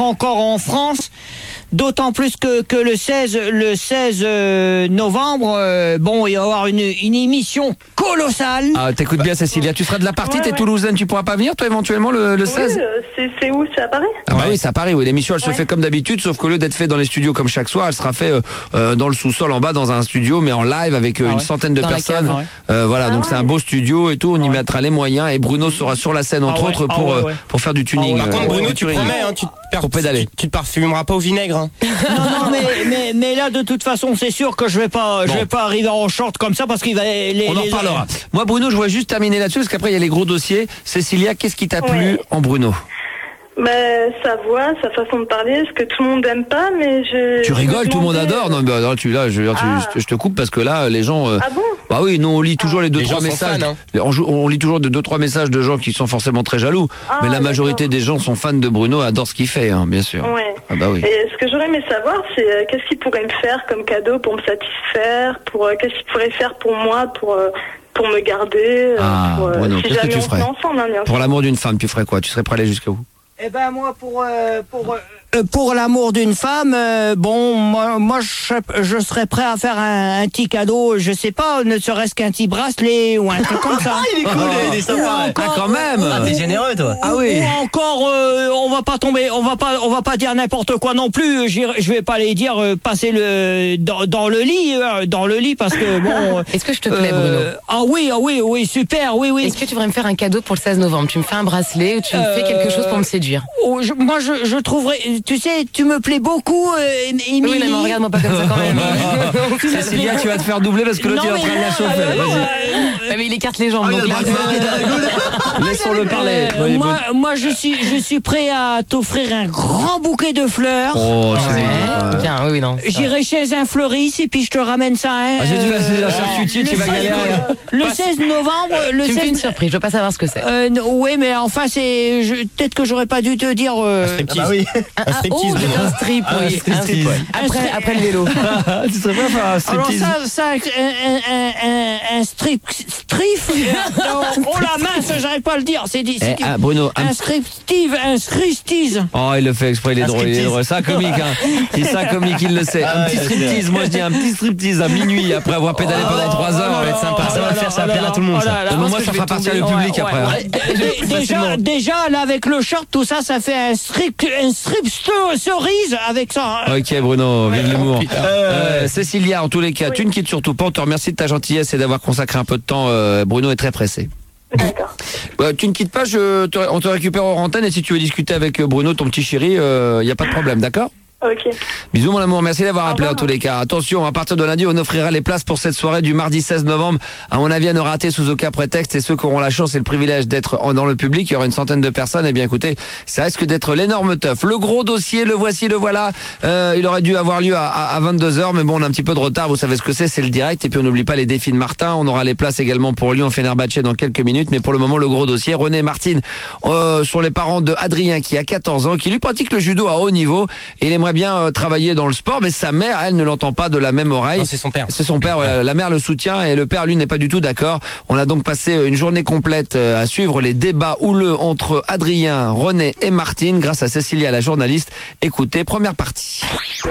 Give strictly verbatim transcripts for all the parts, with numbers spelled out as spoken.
encore en France. D'autant plus que, que le seize, le seize novembre, euh, bon, il va y avoir une, une émission colossale. Ah, t'écoutes bien, Cécilia. Tu seras de la partie, Ouais, t'es ouais. toulousaine, tu pourras pas venir, toi, éventuellement, le, le seize? Oui, euh, c'est, c'est où? C'est à Paris? Ah bah oui, c'est à Paris, oui. L'émission, elle se Ouais. fait comme d'habitude, sauf qu'au lieu d'être fait dans les studios comme chaque soir, elle sera fait euh, euh, dans le sous-sol, en bas, dans un studio, mais en live, avec euh, Ah une ouais. centaine de Dans la personnes. cave, ouais. Euh, voilà, Ah donc ouais. c'est un beau studio et tout, on y mettra les moyens, et Bruno sera sur la scène, entre Ah ouais. autres, Ah pour, ouais, euh, ouais. pour faire du tuning. Ah ouais. Par contre, euh, Bruno, du tu touring. promets, hein, tu te per- Pour pédaler. Tu, tu te parfumeras pas au vinaigre. Hein. Non, non, mais, mais, mais là, de toute façon, c'est sûr que je vais pas, je Bon. vais pas arriver en short comme ça parce qu'il va, les, On en les- reparlera. Moi, Bruno, je voudrais juste terminer là-dessus, parce qu'après, il y a les gros dossiers. Cécilia, qu'est-ce qui t'a plu Ouais. en Bruno? Ben, sa voix, sa façon de parler, ce que tout le monde aime pas, mais je... Tu je me rigoles, tout le monde demandais, adore. Non, mais là, tu, là, je, veux dire, tu- Ah. je te coupe parce que là, les gens. euh, Ah bon? Bah oui, nous on lit toujours les deux Les trois gens sont messages. fans, hein. on, joue- on lit toujours de deux trois messages de gens qui sont forcément très jaloux. Ah, mais la majorité d'accord. des gens sont fans de Bruno, adorent ce qu'il fait, hein, bien sûr. Ouais. Ah bah oui. Et ce que j'aurais aimé savoir, c'est euh, qu'est-ce qu'il pourrait me faire comme cadeau pour me satisfaire, pour euh, qu'est-ce qu'il pourrait faire pour moi, pour euh, pour me garder, euh, Ah, pour, euh, Bruno, si qu'est-ce que jamais tu on se ferais met ensemble, hein, bien Pour sûr. l'amour d'une femme, tu ferais quoi? Tu serais prêt à aller jusqu'à où? Eh ben moi pour euh, pour euh, pour l'amour d'une femme, euh, bon moi moi je serais, je serais prêt à faire un, un petit cadeau, je sais pas, ne serait-ce qu'un petit bracelet ou un truc comme ça. Il est cool, il est sympa. Ou encore- Ah, quand même. Ah, t'es généreux, toi. Ah oui. Ou encore, euh, on va pas tomber, on va pas, on va pas dire n'importe quoi non plus. J'irai- Je vais pas les dire euh, passer le dans, dans le lit, euh, dans le lit parce que bon. Est-ce que je te plais, euh, Bruno? Ah oui, ah oui, oui, super, oui, oui. Est-ce que tu voudrais me faire un cadeau pour le seize novembre? Tu me fais un bracelet ou tu me fais quelque chose pour me séduire? Oh, je- moi, je, je trouverais, tu sais, tu me plais beaucoup, euh, Émilie. Oui, mais regarde-moi pas comme ça quand même. Cécilia, tu vas te faire doubler parce que l'autre Non, il est en mais train de la moi, chauffer. euh, Vas-y. euh, Ouais, mais il écarte les jambes. Ah, donc il y a là, le bracelet, il rigole. Laissons-le parler. Euh, Oui, moi, moi, je suis, je suis prêt à t'offrir un grand bouquet de fleurs. Oh, c'est Ouais, mignon. bien, oui, oui, non. J'irai chez un fleuriste et puis je te ramène ça. Hein, Ah, j'ai dit, vas-y, euh, la charcutier, tu le vas seize- galérer. Le seize novembre, le Tu me fais une seize. surprise, je veux pas savoir ce que c'est. Euh, n- oui, mais enfin, c'est. je- Peut-être que j'aurais pas dû te dire. euh, Ah bah oui. Ah, ah, oh, striptease, c'est un strip, Ah, oui. striptease, un strip, ouais. Après, après le vélo. Tu serais prêt à faire un Alors striptease? ça, ça, un, un, un, un strip, strip, non, oh la mince, j'arrive pas à le dire, c'est dit, c'est Eh, dit. ah, Bruno, un un striptease, un striptease. Oh, il le fait exprès, il est Un drôle, il est striptease. drôle. C'est un comique, hein. C'est ça comique, il le sait. Ah Un petit ouais, striptease, moi je dis un petit striptease à minuit après avoir pédalé pendant trois heures. ça va être sympa. Ça va le faire, ça va plaire à tout le monde, ça. Non, mais moi, ça fera partir le public après. hein. Dé- Déjà, déjà, là, avec le short, tout ça, ça fait un strip, un strip sto- cerise avec ça. hein. Ok Bruno, vive l'humour. Euh, Cécilia, en tous les cas, tu ne quittes surtout pas. On te remercie de ta gentillesse et d'avoir consacré un peu de temps. Euh, Bruno est très pressé. D'accord. Euh, tu ne quittes pas, je te- on te récupère en antenne et si tu veux discuter avec euh, Bruno, ton petit chéri, il n'y a pas de problème, d'accord? Ok. Bisous mon amour, merci d'avoir Au appelé en revoir. tous les cas. Attention, à partir de lundi, on offrira les places pour cette soirée du mardi seize novembre. À mon avis, à ne rater sous aucun prétexte. Et ceux qui auront la chance et le privilège d'être en- dans le public, il y aura une centaine de personnes. Eh bien écoutez, ça risque d'être l'énorme teuf. Le gros dossier, le voici, le voilà. Euh, il aurait dû avoir lieu à, à, à vingt-deux heures, mais bon, on a un petit peu de retard. Vous savez ce que c'est, c'est le direct. Et puis on n'oublie pas les défis de Martin. On aura les places également pour Lyon-Fenerbahçe dans quelques minutes. Mais pour le moment, le gros dossier, René et Martine euh, sont les parents de Adrien qui a quatorze ans, qui lui pratique le judo à haut niveau. Et il aimerait bien euh, travailler dans le sport, mais sa mère, elle, ne l'entend pas de la même oreille. Non, c'est son père. C'est son père, voilà. La mère le soutient et le père, lui, n'est pas du tout d'accord. On a donc passé une journée complète euh, à suivre les débats houleux entre Adrien, René et Martine grâce à Cécilia, la journaliste. Écoutez, première partie.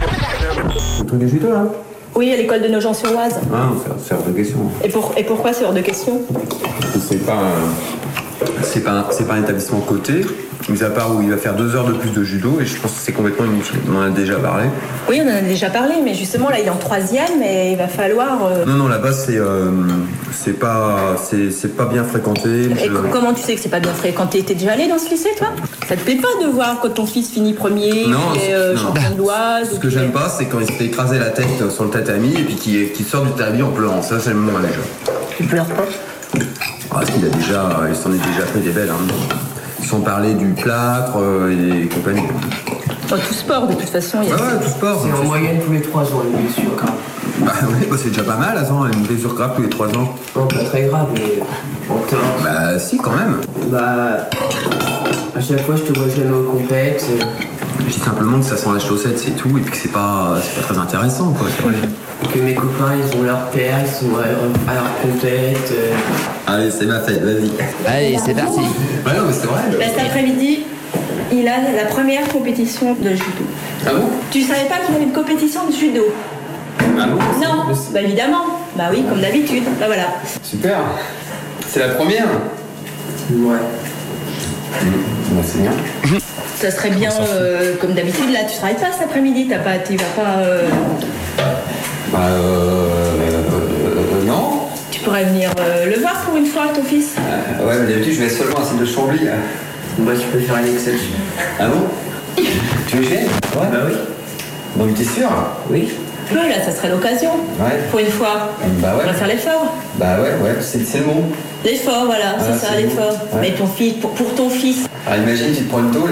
Le truc du judo, là? Oui, à l'école de Nogent-sur-Oise. Ah, c'est hors de question. Et, pour, et pourquoi c'est hors de question? C'est pas un, c'est pas un, c'est pas un établissement coté, mis à part où il va faire deux heures de plus de judo, et je pense que c'est complètement inutile. On en a déjà parlé. Oui, on en a déjà parlé, mais justement, là, il est en troisième et il va falloir... euh, Non, non, là-bas, c'est, euh, c'est pas, c'est, c'est pas bien fréquenté. Et Je- co- comment tu sais que c'est pas bien fréquenté? T'es déjà allé dans ce lycée, toi? Ça te plaît pas de voir quand ton fils finit premier, Non, qu'il est c'est- euh, non. champion de l'Oise? Ce ou que qu'il j'aime est- pas, c'est quand il s'est écrasé la tête sur le tatami et puis qu'il, qu'il sort du tatami en pleurant. Ça, c'est le moment déjà. Tu pleures pas? Ah, il a déjà, il s'en est déjà fait des belles. Hein. Sans parler du plâtre euh, et compagnie. Dans tout sport, de toute façon, il y a... Ouais, ouais, tout sport. C'est en moyenne tous les trois ans une blessure grave. Bah ouais, bah c'est déjà pas mal, attends, une blessure grave tous les trois ans. Non, pas très grave, mais en temps. Bah si, quand même. Bah. À chaque fois, je te vois jamais au compète. euh, Je dis simplement que ça sent la chaussette, c'est tout, et puis que c'est pas, c'est pas très intéressant, quoi. C'est vrai. Que mes copains, ils ont leur père, ils sont à, à leur compète. euh, Allez, c'est ma fête, vas-y. Allez, c'est parti. Ouais, non, mais c'est vrai. Là, cet après-midi, Il a la première compétition de judo. Ah bon? Tu savais pas qu'il y avait une compétition de judo? Ah bon? Non, bah évidemment. Bah oui, comme d'habitude. Bah voilà. Super. C'est la première? Ouais. Bah, c'est bien. Ça serait bien, euh, comme d'habitude, là, tu travailles pas cet après-midi, t'as pas, tu vas pas... Euh... Bah euh, euh, non. Tu pourrais venir euh, le voir pour une fois, ton fils. Euh, ouais, mais d'habitude je vais seulement à celle de Chambly. Là. Bah, tu peux faire une exception. Ah bon? Tu veux que je vienne? Ouais, bah oui. Bon, mais t'es sûr? Oui. Tu peux, là, ça serait l'occasion. Ouais. Pour une fois. Bah ouais. On va faire l'effort. Bah ouais, ouais, c'est, c'est le mot. L'effort, voilà, Ah, c'est ça, c'est l'effort. bon. Ouais. Mais ton fils, pour, pour ton fils. Alors imagine, tu te prends une tôle.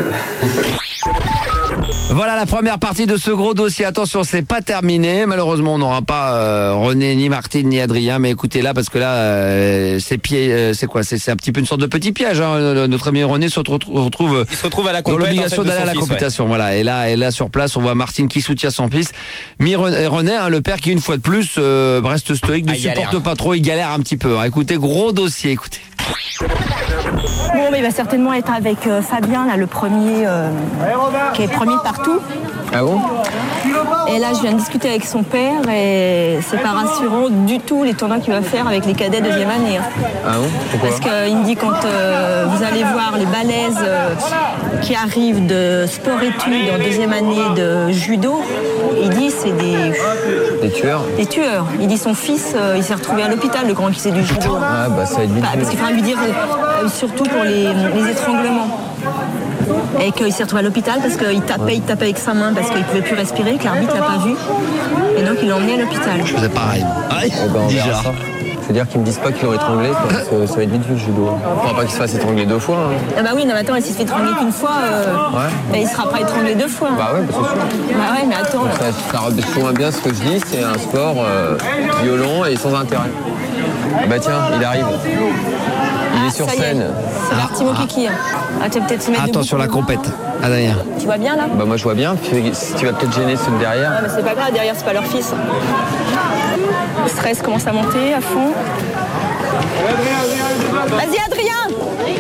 Voilà la première partie de ce gros dossier. Attention, c'est pas terminé. Malheureusement, on n'aura pas euh, René, ni Martine, ni Adrien. Mais écoutez là, parce que là, euh, c'est pied, euh, c'est quoi c'est, c'est un petit peu une sorte de petit piège. Hein. Notre ami René se retrouve, Il se retrouve à la dans compète, l'obligation en fait, de d'aller à son la fils, compétition. Voilà. Et là, et là, sur place, on voit Martine qui soutient son fils. Mi René, René hein, le père qui une fois de plus euh, reste stoïque, ne Ah, il supporte galère. pas trop, il galère un petit peu. Hein. Écoutez, gros dossier. Écoutez. Bon, mais il va certainement être avec euh, Fabien, là, le premier, euh, qui est premier partout. Ah bon? Et là, je viens de discuter avec son père et c'est pas rassurant du tout les tournois qu'il va faire avec les cadets deuxième année. Ah bon? Pourquoi? Parce qu'il me dit quand euh, vous allez voir les balaises euh, qui arrivent de sport-études en deuxième année de judo, il dit c'est des, Des tueurs? des tueurs. Il dit son fils, euh, il s'est retrouvé à l'hôpital, le grand qui sait du judo. Ah bah ça va être vite. Bah, parce qu'il faudra lui dire euh, surtout pour les, les étranglements. Et qu'il s'est retrouvé à l'hôpital parce qu'il tapait, il tapait avec sa main parce qu'il ne pouvait plus respirer, que l'arbitre l'a pas vu. Et donc il l'a emmené à l'hôpital. Je faisais pareil. Eh ben, on verra ça. C'est-à-dire qu'ils me disent pas qu'ils l'ont étranglé, quoi, parce que ça va être vite vu le judo. Il faudra pas qu'il se fasse étrangler deux fois. Hein. Ah bah oui, non mais attends, s'il se fait étrangler qu'une fois, euh, Ouais. bah, il sera pas étranglé deux fois. Bah ouais, bah, c'est sûr. Bah ouais, mais attends. Ça, ça rejoint bien ce que je dis, c'est un sport euh, violent et sans intérêt. Ah bah tiens, il arrive. Il est sur Ça y est, scène. c'est Martimo Kiki. Ah, tu vas peut-être se mettre debout Attention pour la le voir. compète. Adrien. Tu vois bien là? Bah moi je vois bien, tu, tu vas peut-être gêner ceux de derrière. Ah, mais c'est pas grave, derrière c'est pas leur fils. Le stress commence à monter à fond. Vas-y Adrien!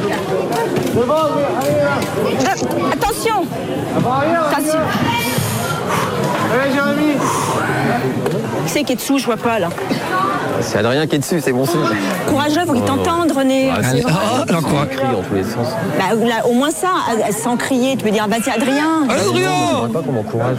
Euh, attention! Attention! Qui c'est qui est dessous? Je vois pas là. C'est Adrien qui est dessus, c'est bon signe. Courageux, faut qu'il t'entende René. Ah, C'est c'est- vrai. oh, l'encourage. Crie dans tous les sens. Bah, là, au moins ça, à- à- sans crier, tu peux dire vas-y Adrien. Adrien Je ne pas qu'on m'encourage.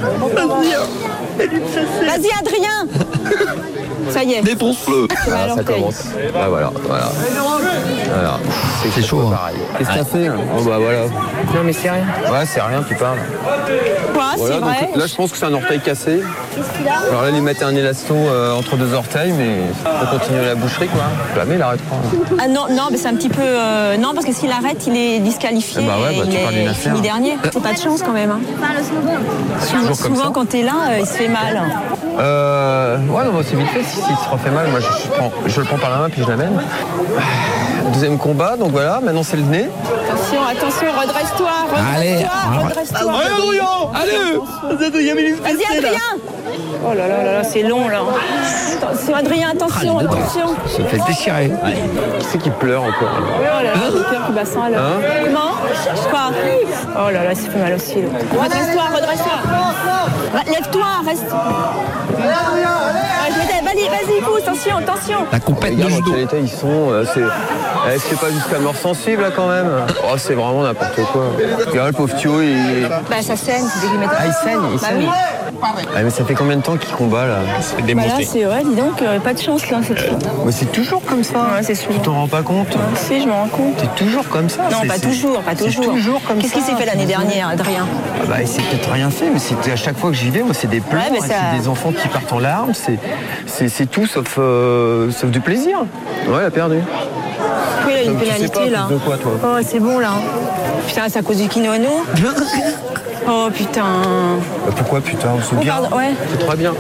Vas-y Adrien. Ça y est. Défonce-le. Tu vas à Ah, ça l'orteil. commence. Ah voilà, voilà. voilà. C'est chaud. Hein. Pareil. Qu'est-ce que t'as fait hein Oh bah voilà. Non, mais c'est rien. Ouais, c'est rien, tu parles. Quoi, Voilà, c'est donc vrai? là, je pense que c'est un orteil cassé. Alors là, lui mettre un élaston euh, entre deux orteils, mais il faut continuer la boucherie, quoi. Jamais, il arrête pas. Ah non, non, mais c'est un petit peu. euh, non, parce que s'il arrête, il est disqualifié. Eh bah ouais, bah, et tu il parles est d'une affaire. fini dernier. C'est pas de chance quand même. Hein. Souvent, toujours comme souvent ça. quand t'es là, euh, il se fait mal. Euh, ouais, non, bah, c'est vite fait. Si, si il se refait mal, moi, je, je prends, je le prends par la main puis je l'amène. Deuxième combat, donc voilà, maintenant c'est le nez. Attention, attention, redresse-toi, Allez. redresse-toi, redresse-toi. Allez. Vas-y, Adrien. Oh là là là là, c'est long là. Attention, Adrien, attention, attention. Se fait déchirer. Qui c'est qui pleure encore là Oh là là, j'ai peur qu'il bat ça là. Hein Comment? Quoi? Oh là là, il s'est fait mal aussi. là. Redresse-toi, redresse-toi. Ra- Lève-toi, reste. Ah, je m'étais- Vas-y, vas-y, pousse, attention, attention. La compète Les de gars, dans judo. quel état ils sont euh, c'est... Eh, c'est pas jusqu'à mort sensible là quand même. Oh, c'est vraiment n'importe quoi. Regarde, le pauvre Thio, il. Bah ça saigne, c'est dès qu'il met Ah, il saigne, il Bah saigne. oui. Ah, mais ça fait combien de temps qu'il combat là Bah là, c'est vrai, dis donc, euh, pas de chance là cette fois. Mais c'est toujours comme ça. Ouais, c'est souvent. Tu t'en rends pas compte Si, je me rends compte. C'est toujours comme ça. Non, c'est- pas c'est- toujours, pas c'est toujours. toujours comme Qu'est-ce qui ça, s'est fait l'année c'est- dernière, Adrien? Ah bah, il s'est peut-être rien fait, mais c'est à chaque fois que j'y vais, moi, c'est des pleurs, Ouais, mais et ça- c'est des enfants qui partent en larmes, c'est, c'est, c'est tout sauf, euh, sauf du plaisir. Ouais, il a perdu. Oui, il a une Donc, tu sais pénalité pas, là. de quoi, toi Oh, c'est bon là. Putain, c'est à cause du kimono. Oh putain. Bah, pourquoi putain, on se Oh, bien. pardon, ouais. C'est très bien.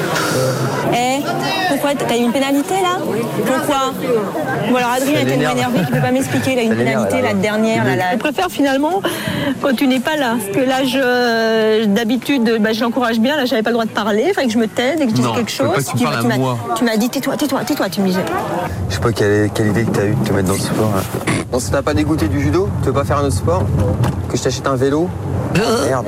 Eh, pourquoi t'as eu une pénalité là? Pourquoi? Bon alors Adrien est tellement énervé qu'il peut pas m'expliquer. Il a une pénalité la dernière. Là, là. Je préfère finalement quand tu n'es pas là. Parce que là, je, d'habitude, bah, je l'encourage bien. Là, j'avais pas le droit de parler. Il fallait que je me taise et que je dise Non, quelque je veux chose. pas que tu Puis, parles tu à m'as- moi. Tu m'as dit tais-toi, tais-toi, tais-toi. Tu me disais. Je sais pas quelle, quelle idée que t'as eu de te mettre dans le sport. Là. Non, ça t'a pas dégoûté du judo? Tu veux pas faire un autre sport? Que je t'achète un vélo? Ah, merde.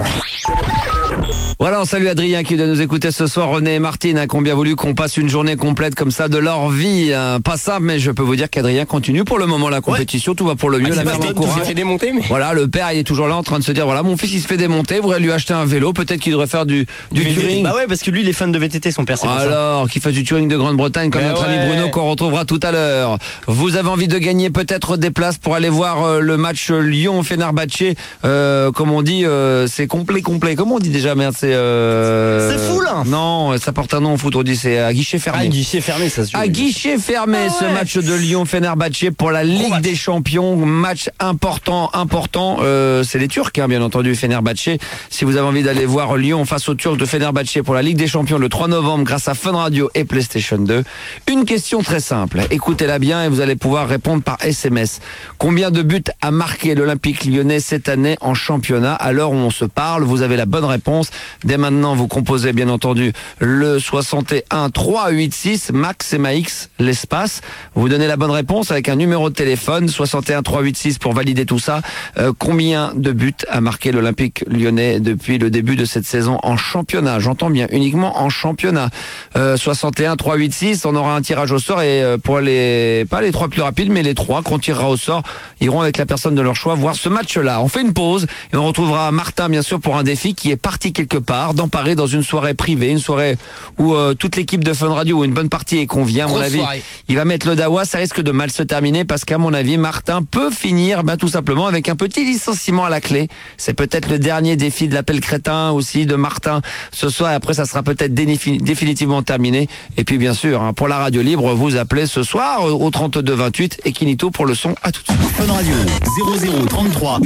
Voilà, on salue Adrien qui doit nous écouter ce soir. René et Martine hein, qui ont bien voulu qu'on passe une journée complète comme ça de leur vie. Hein. Pas simple, mais je peux vous dire qu'Adrien continue pour le moment la compétition. Tout va pour le mieux. Ah, la c'est mère pas l'encourage. il s'est fait démonter, mais... Voilà, le père il est toujours là en train de se dire voilà, mon fils il se fait démonter, voudrait lui acheter un vélo. Peut-être qu'il devrait faire du, du, Du V T T. touring. Bah ouais, parce que lui, il est fan de V T T, son père, c'est pour ça. Alors, qu'il fasse du touring de Grande-Bretagne comme Mais notre ami ouais. Bruno qu'on retrouvera tout à l'heure. Vous avez envie de gagner peut-être des places pour aller voir euh, le match Lyon-Fenerbahçe. Euh, comme on dit, euh, c'est complet, complet. Comment on dit déjà, merde, c'est... Euh... C'est full, hein. Non, ça porte un nom au foot, on dit c'est à guichet fermé. Ah, guichet fermé, ça se joue. À guichet fermé, Ah ce ouais. match de Lyon-Fenerbahçe pour la Ligue match. des Champions. Match important, important. Euh, c'est les Turcs, hein, bien entendu, Fenerbahçe. Si vous avez envie d'aller voir Lyon face aux Turcs de Fenerbahçe pour la Ligue des Champions le trois novembre grâce à Fun Radio et PlayStation deux. Une question très simple. Écoutez-la bien et vous allez pouvoir répondre par S M S. Combien de buts a marqué l'Olympique Lyonnais cette année en championnat? À l'heure où on se parle, vous avez la bonne réponse. Dès maintenant, vous composez bien entendu le soixante et un trois huit six, Max et Max, l'espace. Vous donnez la bonne réponse avec un numéro de téléphone, soixante et un trois huit six pour valider tout ça. Euh, combien de buts a marqué l'Olympique Lyonnais depuis le début de cette saison en championnat? J'entends bien, uniquement en championnat. Euh, soixante et un trois huit six, on aura un tirage au sort et euh, pour les, pas les trois plus rapides, mais les trois qu'on tirera au sort, iront avec la personne de leur choix voir ce match-là. On fait une pause et on retrouvera Martin, bien sûr, pour un défi qui est parti quelque part, dans Paris, dans une soirée privée, une soirée où euh, toute l'équipe de Fun Radio, où une bonne partie est convient, à mon Grosse avis. soirée. Il va mettre le dawa, ça risque de mal se terminer parce qu'à mon avis, Martin peut finir ben, tout simplement avec un petit licenciement à la clé. C'est peut-être le dernier défi de l'appel crétin aussi de Martin ce soir. Et après, ça sera peut-être déni- définitivement terminé. Et puis bien sûr, hein, pour la radio libre, vous appelez ce soir au trente-deux vingt-huit et Kinito pour le son. À tout de suite. Fun Radio zéro zéro trente-trois